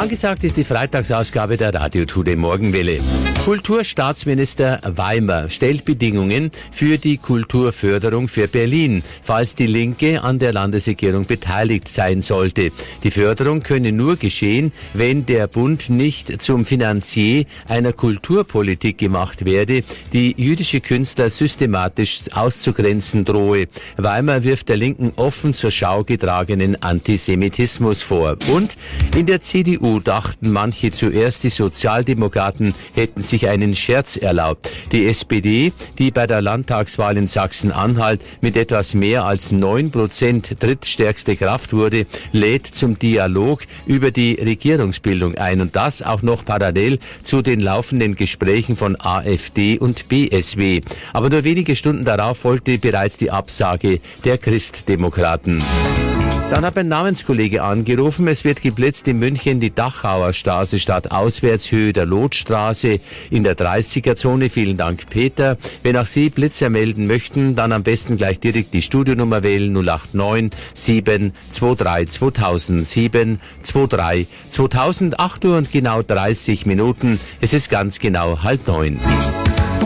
Angesagt ist die Freitagsausgabe der Radio-Today Morgenwelle. Kulturstaatsminister Weimer stellt Bedingungen für die Kulturförderung für Berlin, falls die Linke an der Landesregierung beteiligt sein sollte. Die Förderung könne nur geschehen, wenn der Bund nicht zum Finanzier einer Kulturpolitik gemacht werde, die jüdische Künstler systematisch auszugrenzen drohe. Weimer wirft der Linken offen zur Schau getragenen Antisemitismus vor. Und in der CDU dachten manche zuerst, die Sozialdemokraten hätten sich einen Scherz erlaubt. Die SPD, die bei der Landtagswahl in Sachsen-Anhalt mit etwas mehr als 9% drittstärkste Kraft wurde, lädt zum Dialog über die Regierungsbildung ein. Und das auch noch parallel zu den laufenden Gesprächen von AfD und BSW. Aber nur wenige Stunden darauf folgte bereits die Absage der Christdemokraten. Dann hat mein Namenskollege angerufen. Es wird geblitzt in München die Dachauer Straße statt Auswärtshöhe der Lotstraße in der 30er-Zone. Vielen Dank, Peter. Wenn auch Sie Blitzer melden möchten, dann am besten gleich direkt die Studionummer wählen 089 723 2000 723 2000. 8 Uhr und genau 30 Minuten. Es ist ganz genau 8:30.